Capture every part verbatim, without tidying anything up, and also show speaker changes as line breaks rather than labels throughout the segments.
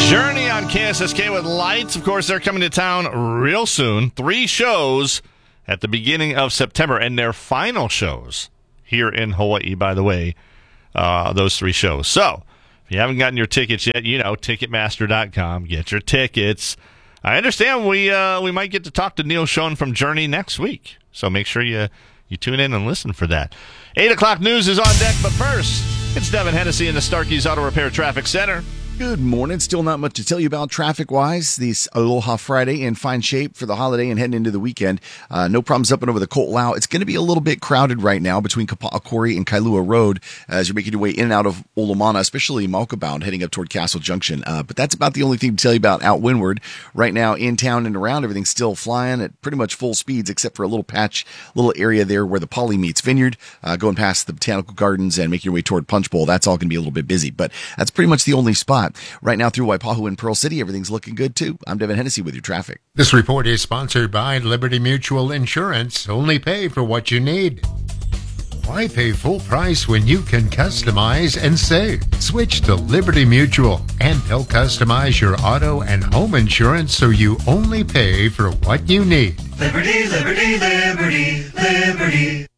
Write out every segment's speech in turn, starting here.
Journey on K S S K with Lights. Of course, they're coming to town real soon. Three shows at the beginning of September, and their final shows here in Hawaii, by the way, uh, those three shows. So, if you haven't gotten your tickets yet, you know, Ticketmaster dot com. Get your tickets. I understand we uh, we might get to talk to Neil Schon from Journey next week, so make sure you, you tune in and listen for that. eight o'clock news is on deck, but first, it's Devin Hennessy in the Starkey's Auto Repair Traffic Center.
Good morning. Still not much to tell you about traffic-wise. This Aloha Friday in fine shape for the holiday and heading into the weekend. Uh, no problems up and over the Ko'olau. It's going to be a little bit crowded right now between Kapa'akori and Kailua Road as you're making your way in and out of Olomana, especially Mauka bound, heading up toward Castle Junction. Uh, but that's about the only thing to tell you about out windward. Right now, in town and around, everything's still flying at pretty much full speeds, except for a little patch, little area there where the Poly meets Vineyard, uh, going past the Botanical Gardens and making your way toward Punch Bowl. That's all going to be a little bit busy, but that's pretty much the only spot. Right now through Waipahu and Pearl City, everything's looking good too. I'm Devin Hennessy with your traffic.
This report is sponsored by Liberty Mutual Insurance. Only pay for what you need. Why pay full price when you can customize and save? Switch to Liberty Mutual, and they'll customize your auto and home insurance so you only pay for what you need.
Liberty, liberty, liberty, liberty.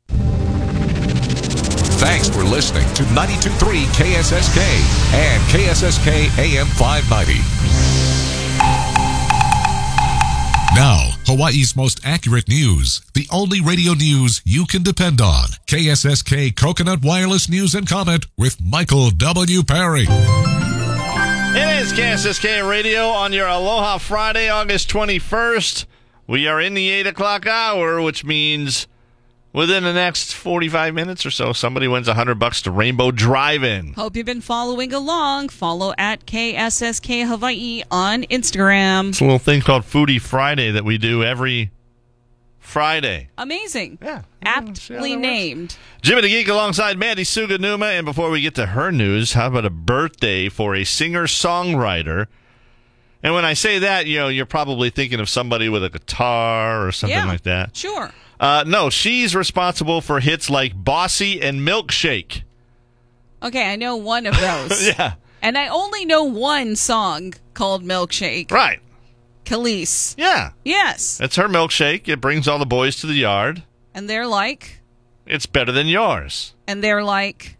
Thanks for listening to ninety-two point three K S S K and K S S K A M five ninety. Now, Hawaii's most accurate news. The only radio news you can depend on. K S S K Coconut Wireless News and Comment with Michael W. Perry.
It is K S S K Radio on your Aloha Friday, August twenty-first. We are in the eight o'clock hour, which means within the next forty-five minutes or so, somebody wins one hundred bucks to Rainbow Drive-In.
Hope you've been following along. Follow at K S S K Hawaii on Instagram.
It's a little thing called Foodie Friday that we do every Friday.
Amazing.
Yeah.
Aptly named.
Jimmy the Geek alongside Mandy Suganuma. And before we get to her news, how about a birthday for a singer-songwriter? And when I say that, you know, you're probably thinking of somebody with a guitar or something
yeah,
like that.
Sure.
Uh, no, she's responsible for hits like Bossy and Milkshake.
Okay, I know one of those.
Yeah.
And I only know one song called Milkshake.
Right.
Khalees.
Yeah.
Yes.
It's her milkshake. It brings all the boys to the yard.
And they're like?
It's better than yours.
And they're like?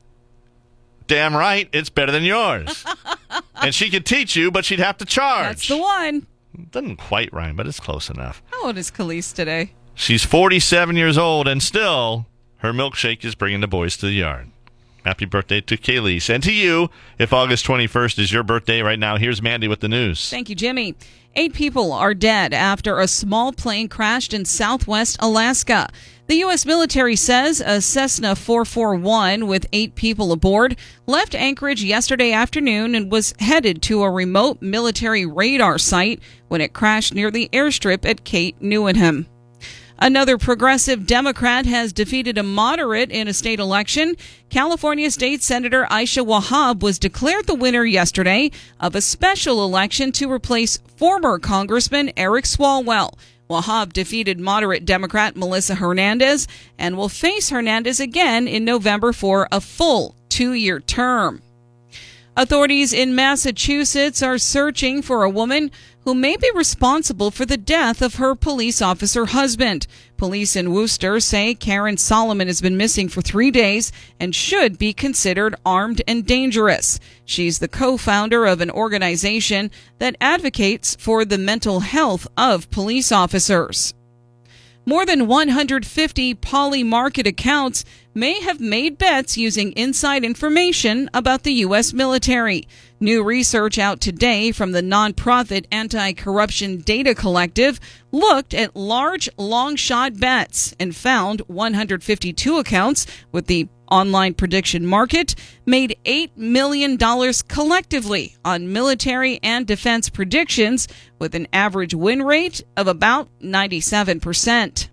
Damn right, it's better than yours. And she could teach you, but she'd have to charge.
That's the one.
Doesn't quite rhyme, but it's close enough.
How old is Khalees today?
She's forty-seven years old, and still, her milkshake is bringing the boys to the yard. Happy birthday to Khalees. And to you, if August twenty-first is your birthday right now, here's Mandy with the news.
Thank you, Jimmy. Eight people are dead after a small plane crashed in southwest Alaska. The U S military says a Cessna four forty-one with eight people aboard left Anchorage yesterday afternoon and was headed to a remote military radar site when it crashed near the airstrip at Cape Newenham. Another progressive Democrat has defeated a moderate in a state election. California State Senator Aisha Wahab was declared the winner yesterday of a special election to replace former Congressman Eric Swalwell. Wahab defeated moderate Democrat Melissa Hernandez and will face Hernandez again in November for a full two-year term. Authorities in Massachusetts are searching for a woman who may be responsible for the death of her police officer husband. Police in Worcester say Karen Solomon has been missing for three days and should be considered armed and dangerous. She's the co-founder of an organization that advocates for the mental health of police officers. More than one hundred fifty Poly Market accounts may have made bets using inside information about the U S military. New research out today from the nonprofit Anti-Corruption Data Collective looked at large long-shot bets and found one hundred fifty-two accounts with the online prediction market made eight million dollars collectively on military and defense predictions with an average win rate of about ninety-seven percent.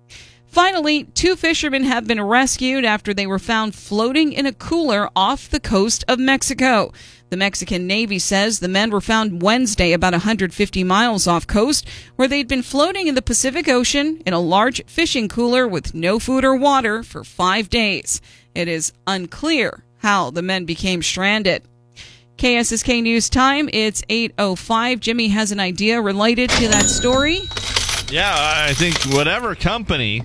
Finally, two fishermen have been rescued after they were found floating in a cooler off the coast of Mexico. The Mexican Navy says the men were found Wednesday about one hundred fifty miles off coast, where they'd been floating in the Pacific Ocean in a large fishing cooler with no food or water for five days. It is unclear how the men became stranded. K S S K News Time. It's eight oh five. Jimmy has an idea related to that story.
Yeah, I think whatever company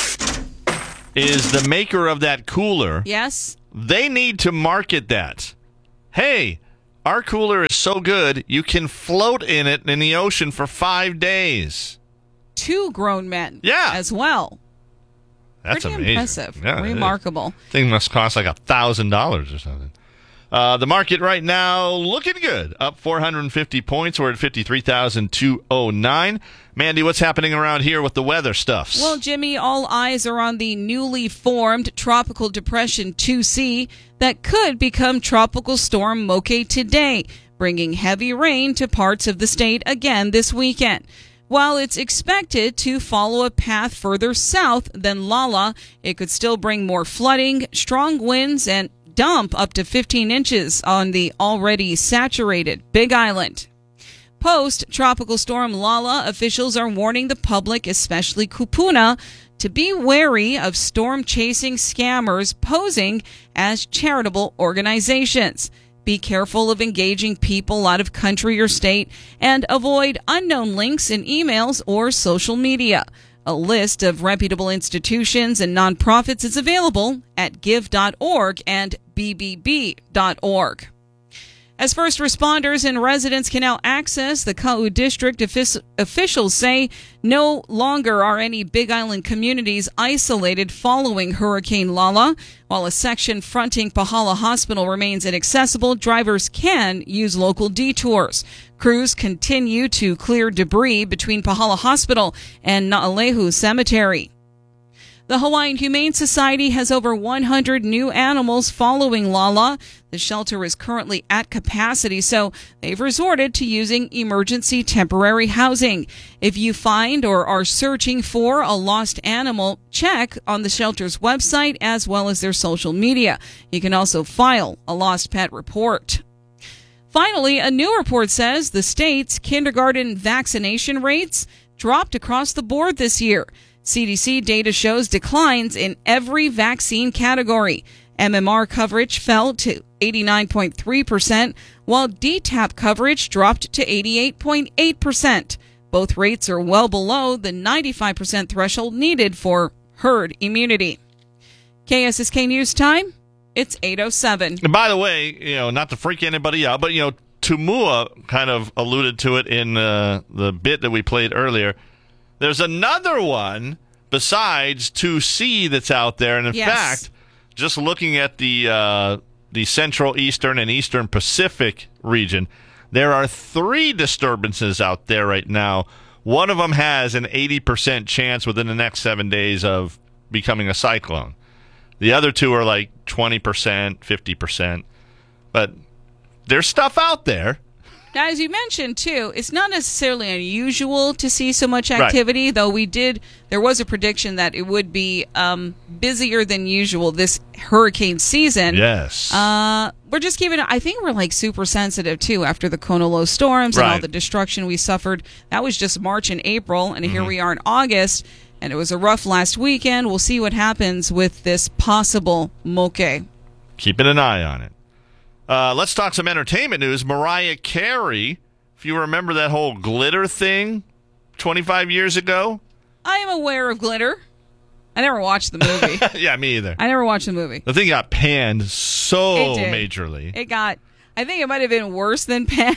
is the maker of that cooler,
Yes?
they need to market that. Hey, our cooler is so good, you can float in it in the ocean for five days.
Two grown men
Yeah.
as well.
That's
Pretty
amazing.
impressive.
Yeah, it is.
Remarkable.
Thing must cost like a thousand dollars or something. Uh, the market right now looking good, up four hundred fifty points. We're at fifty-three thousand two hundred nine. Mandy, what's happening around here with the weather stuffs?
Well, Jimmy, all eyes are on the newly formed Tropical Depression two C that could become Tropical Storm Moke today, bringing heavy rain to parts of the state again this weekend. While it's expected to follow a path further south than Lala, it could still bring more flooding, strong winds, and dump up to fifteen inches on the already saturated Big Island. Post-tropical storm Lala, officials are warning the public, especially Kupuna, to be wary of storm-chasing scammers posing as charitable organizations. Be careful of engaging people out of country or state, and avoid unknown links in emails or social media. A list of reputable institutions and nonprofits is available at give dot org and b b b dot org. As first responders and residents can now access the Kau District, officials say no longer are any Big Island communities isolated following Hurricane Lala. While a section fronting Pahala Hospital remains inaccessible, drivers can use local detours. Crews continue to clear debris between Pahala Hospital and Naalehu Cemetery. The Hawaiian Humane Society has over one hundred new animals following Lala. The shelter is currently at capacity, so they've resorted to using emergency temporary housing. If you find or are searching for a lost animal, check on the shelter's website as well as their social media. You can also file a lost pet report. Finally, a new report says the state's kindergarten vaccination rates dropped across the board this year. C D C data shows declines in every vaccine category. M M R coverage fell to eighty-nine point three percent, while D TAP coverage dropped to eighty-eight point eight percent. Both rates are well below the ninety-five percent threshold needed for herd immunity. K S S K News Time, it's eight oh seven.
And by the way, you know, not to freak anybody out, but, you know, Tumua kind of alluded to it in uh, the bit that we played earlier. There's another one besides two C that's out there, and in
Yes.
fact, just looking at the uh, the Central, Eastern, and Eastern Pacific region, there are three disturbances out there right now. One of them has an eighty percent chance within the next seven days of becoming a cyclone. The other two are like twenty percent, fifty percent. But there's stuff out there.
Now, as you mentioned, too, it's not necessarily unusual to see so much activity, right. Though we did, there was a prediction that it would be um, busier than usual this hurricane season.
Yes.
Uh, we're just keeping, I think we're like super sensitive, too, after the Kona low storms and
right.
all the destruction we suffered. That was just March and April, and mm-hmm. here we are in August, and it was a rough last weekend. We'll see what happens with this possible moke.
Keeping an eye on it. Uh, let's talk some entertainment news. Mariah Carey, if you remember that whole glitter thing twenty-five years ago.
I am aware of glitter. I never watched the movie.
Yeah, me either.
I never watched the movie.
The thing got panned so
It did.
majorly.
It got, I think it might have been worse than panned.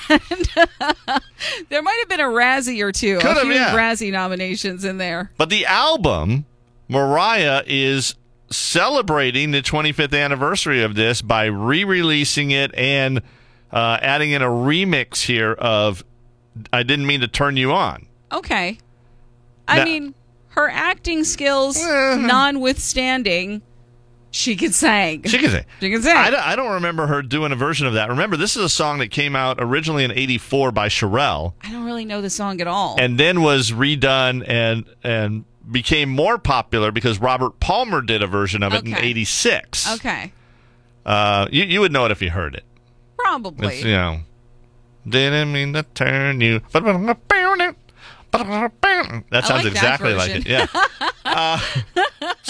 There might have been a Razzie or two.
Could
a
have,
few
yeah.
Razzie nominations in there.
But the album, Mariah is celebrating the twenty-fifth anniversary of this by re-releasing it and uh, adding in a remix here of I Didn't Mean to Turn You On.
Okay. I
Now-
mean, her acting skills
Uh-huh.
notwithstanding, she can sing.
She can sing.
She can sing.
I don't, I don't remember her doing a version of that. Remember, this is a song that came out originally in eighty-four by Sherelle
I don't really know the song at all.
and then was redone and and became more popular because Robert Palmer did a version of it in
Okay.
eighty-six.
Okay.
Uh, you, you would know it if you heard it.
Probably.
It's, you know, didn't mean to turn you. That sounds
like that
exactly like
version.
it. Yeah. uh,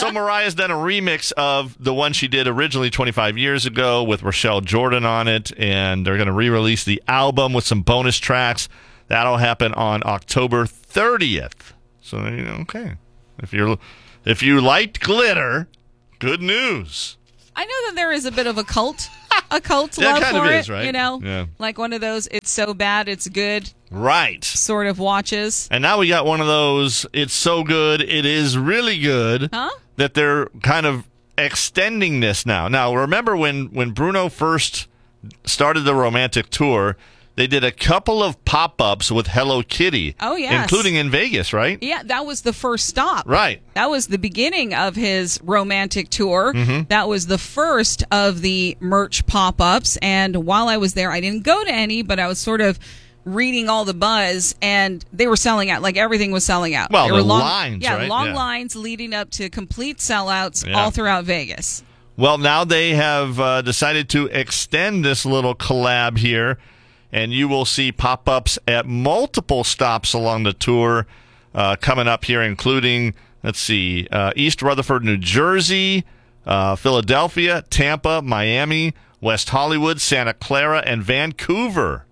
So Mariah's done a remix of the one she did originally twenty-five years ago with Rochelle Jordan on it, and they're going to re-release the album with some bonus tracks. That'll happen on October thirtieth. So, you know, okay. If you're if you liked Glitter, good news.
I know that there is a bit of a cult, a cult
Yeah, it
love
kind of
for
is,
it,
right?
you know?
Yeah.
Like one of those, it's so bad, it's good
Right.
sort of watches.
And now we got one of those, it's so good, it is really good,
Huh?
that they're kind of extending this now. Now, remember when, when Bruno first started the Romantic Tour, they did a couple of pop-ups with Hello Kitty.
Oh, yes.
Including in Vegas, right?
Yeah, that was the first stop.
Right.
That was the beginning of his romantic tour.
Mm-hmm.
That was the first of the merch pop-ups. And while I was there, I didn't go to any, but I was sort of reading all the buzz, and they were selling out. Like everything was selling out.
Well,
there
the
were long,
lines,
yeah,
right?
long
Yeah.
lines leading up to complete sellouts
Yeah.
all throughout Vegas.
Well, now they have uh, decided to extend this little collab here, and you will see pop-ups at multiple stops along the tour uh, coming up here, including, let's see, uh, East Rutherford, New Jersey, uh, Philadelphia, Tampa, Miami, West Hollywood, Santa Clara, and Vancouver.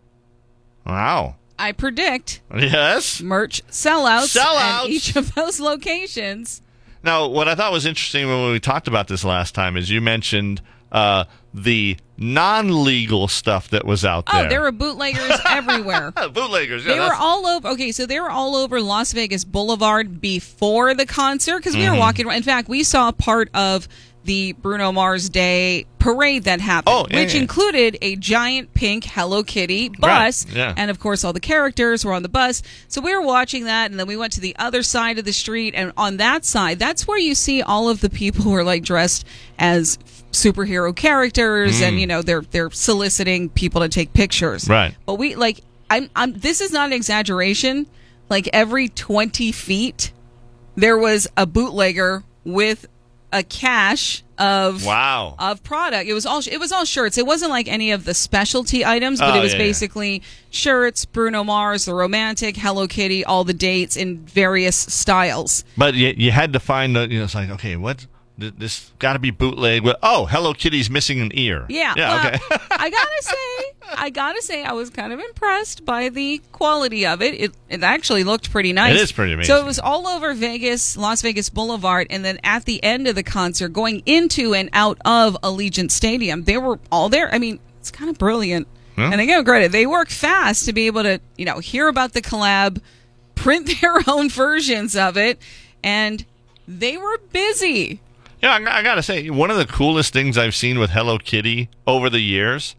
Wow.
I predict
Yes.
merch sellouts,
Sellouts.
at each of those locations.
Now, what I thought was interesting when we talked about this last time is you mentioned uh, the non-legal stuff that was out
Oh,
there.
there were bootleggers everywhere.
Bootleggers. Yeah,
They were
that's-
all over. Okay, so they were all over Las Vegas Boulevard before the concert because we were
Mm-hmm.
walking. In fact, we saw part of the Bruno Mars Day parade that happened,
Oh, yeah,
which
yeah.
included a giant pink Hello Kitty bus,
Right, yeah.
and of course all the characters were on the bus. So we were watching that, and then we went to the other side of the street, and on that side, that's where you see all of the people who are like dressed as superhero characters, and you know they're they're soliciting people to take pictures.
Right.
But we like I'm I'm this is not an exaggeration. Like every twenty feet there was a bootlegger with a cache of
Wow.
of product. It was all it was all shirts. It wasn't like any of the specialty items, but
Oh,
it was
yeah, yeah.
basically shirts, Bruno Mars, the Romantic, Hello Kitty, all the dates in various styles.
But you, you had to find the, you know, it's like, okay, what? th- This got to be bootleg. Well, oh, Hello Kitty's missing an ear.
Yeah.
Yeah,
well,
okay.
I gotta say, I gotta say, I was kind of impressed by the quality of it. It it actually looked pretty nice.
It is pretty amazing.
So it was all over Vegas, Las Vegas Boulevard, and then at the end of the concert, going into and out of Allegiant Stadium, they were all there. I mean, it's kind of brilliant.
Yeah.
And I give them credit. They work fast to be able to, you know, hear about the collab, print their own versions of it, and they were busy.
Yeah, I, I got to say, one of the coolest things I've seen with Hello Kitty over the years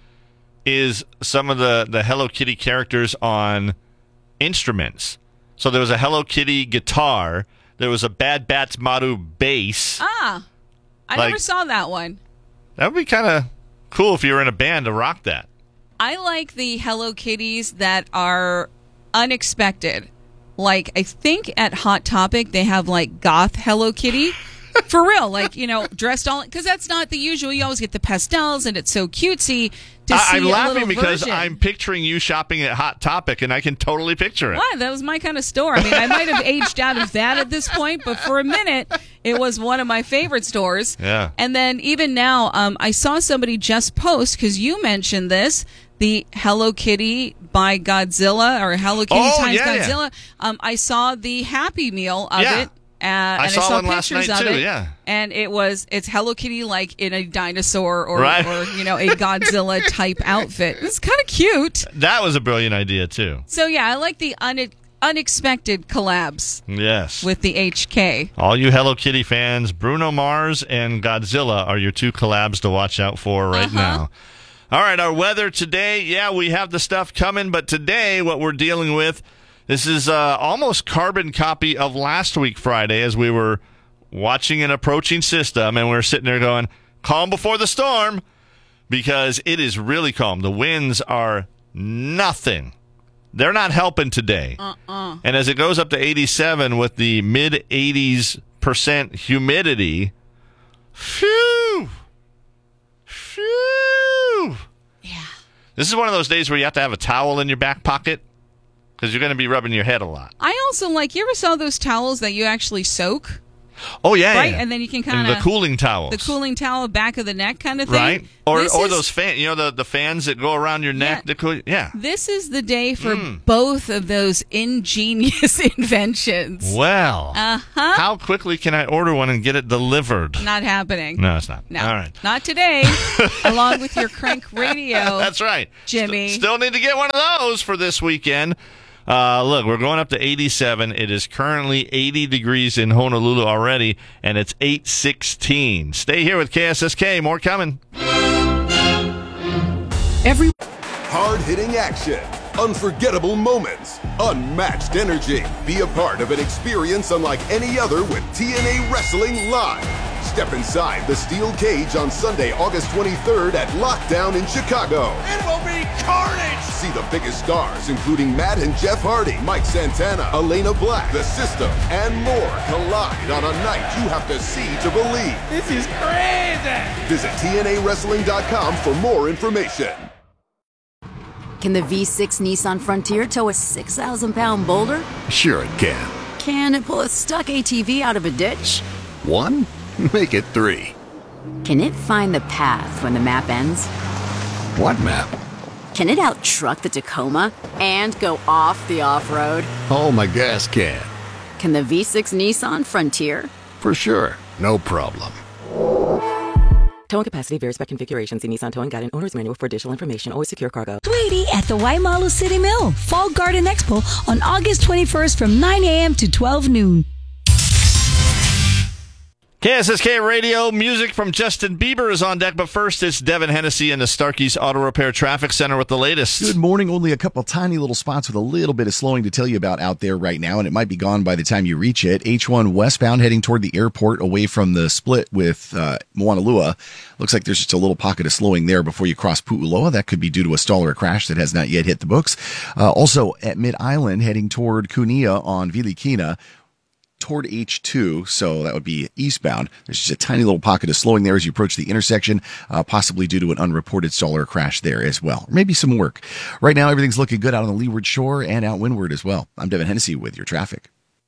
is some of the, the Hello Kitty characters on instruments. So there was a Hello Kitty guitar. There was a Bad Bats Maru bass.
Ah, I
Like-
never saw that one.
That would be kind of cool if you were in a band to rock that.
I like the Hello Kitties that are unexpected. Like, I think at Hot Topic, they have like goth Hello Kitty. For real. Like, you know, dressed all, because that's not the usual. You always get the pastels and it's so cutesy to
I,
see
I'm
a
laughing
little
because
version.
I'm picturing you shopping at Hot Topic, and I can totally picture it.
Why? That was my kind of store. I mean, I might have aged out of that at this point, but for a minute, it was one of my favorite stores.
Yeah.
And then even now, um, I saw somebody just post, because you mentioned this, the Hello Kitty by Godzilla, or Hello Kitty
Oh,
times
yeah, yeah.
Godzilla. Um, I saw the Happy Meal of
Yeah.
it. Uh, and I
saw
saw
one last
pictures
night,
of
too,
it,
yeah.
and it was it's Hello Kitty like in a dinosaur or,
Right.
or you know a Godzilla type outfit. It's kind of cute.
That was a brilliant idea, too.
So yeah, I like the un- unexpected collabs
Yes.
with the H K.
All you Hello Kitty fans, Bruno Mars and Godzilla are your two collabs to watch out for right
Uh-huh.
now. All right, our weather today. Yeah, we have the stuff coming, but today what we're dealing with, this is uh, almost carbon copy of last week Friday as we were watching an approaching system, and we were sitting there going, calm before the storm, because it is really calm. The winds are nothing. They're not helping today.
Uh-uh.
And as it goes up to eighty-seven with the mid eighties percent humidity, phew, phew.
Yeah.
This is one of those days where you have to have a towel in your back pocket because you're going to be rubbing your head a lot.
I also like. You ever saw those towels that you actually soak?
Oh, yeah.
Right?
yeah.
And then you can
And
kind of...
the cooling towels.
The cooling towel, back of the neck kind of thing.
Right? Or
This
or
is-
those fan, you know, the, the fans that go around your neck.
Yeah.
The cool, yeah.
This is the day for
Mm.
both of those ingenious inventions.
Well,
Uh-huh.
how quickly can I order one and get it delivered?
Not happening.
No, it's not.
No.
All right.
Not today. Along with your crank radio.
That's right.
Jimmy.
St- still need to get one of those for this weekend. Uh, look, we're going up to eighty-seven. It is currently eighty degrees in Honolulu already, and it's eight sixteen. Stay here with K S S K. More coming.
Every
Hard-hitting action, unforgettable moments, unmatched energy. Be a part of an experience unlike any other with T N A Wrestling Live. Step inside the steel cage on Sunday, August twenty-third at Lockdown in Chicago.
It will be carnage!
See the biggest stars, including Matt and Jeff Hardy, Mike Santana, Elena Black, The System, and more collide on a night you have to see to believe.
This is crazy!
Visit T N A wrestling dot com for more information.
Can the V six Nissan Frontier tow a six thousand pound boulder?
Sure it can.
Can it pull a stuck A T V out of a ditch?
One? Make it three.
Can it find the path when the map ends?
What map?
Can it out-truck the Tacoma and go off the off-road?
Oh, my gas can.
Can the V six Nissan Frontier?
For sure. No problem.
Towing capacity varies by configuration. See Nissan Towing Guide and Owner's Manual for additional information. Always secure cargo.
Sweetie at the Waimalu City Mill Fall Garden Expo on August twenty-first from nine a.m. to twelve noon.
K S S K Radio, music from Justin Bieber is on deck, but first it's Devin Hennessy in the Starkey's Auto Repair Traffic Center with the latest.
Good morning. Only a couple tiny little spots with a little bit of slowing to tell you about out there right now, and it might be gone by the time you reach it. H one westbound heading toward the airport away from the split with uh, Moanalua. Looks like there's just a little pocket of slowing there before you cross Pu'uloa. That could be due to a stall or a crash that has not yet hit the books. Uh, also at Mid-Island heading toward Kunia on Vilikina toward H two, so that would be eastbound. There's just a tiny little pocket of slowing there as you approach the intersection, uh, possibly due to an unreported stall or crash there as well. Maybe some work. Right now, everything's looking good out on the leeward shore and out windward as well. I'm Devin Hennessy with your traffic.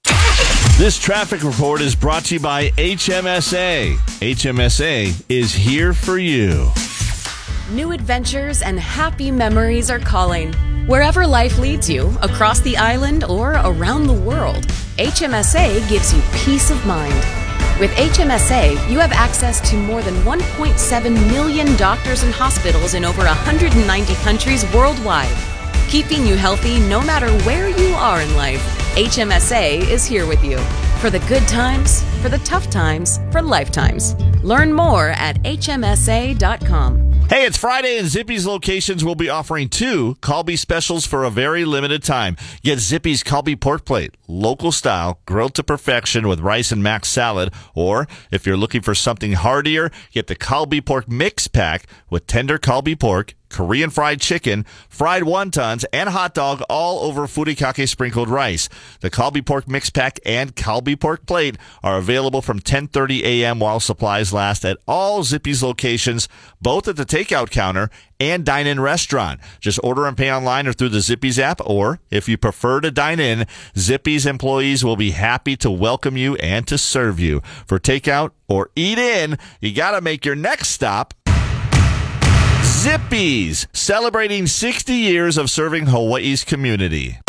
This traffic report is brought to you by H M S A. H M S A is here for you.
New adventures and happy memories are calling. Wherever life leads you, across the island or around the world, H M S A gives you peace of mind. With H M S A, you have access to more than one point seven million doctors and hospitals in over one hundred ninety countries worldwide. Keeping you healthy no matter where you are in life, H M S A is here with you. For the good times, for the tough times, for lifetimes. Learn more at H M S A dot com.
Hey, it's Friday, and Zippy's locations will be offering two Kalbi specials for a very limited time. Get Zippy's Kalbi pork plate, local style, grilled to perfection with rice and mac salad. Or, if you're looking for something heartier, get the Kalbi pork mix pack with tender Kalbi pork, Korean fried chicken, fried wontons, and hot dog all over furikake sprinkled rice. The Kalbi pork mix pack and Kalbi pork plate are available from ten thirty a.m. while supplies last at all Zippy's locations, both at the takeout counter and dine-in restaurant. Just order and pay online or through the Zippy's app, or if you prefer to dine in, Zippy's employees will be happy to welcome you and to serve you. For takeout or eat in, you gotta make your next stop Zippy's, celebrating sixty years of serving Hawaii's community.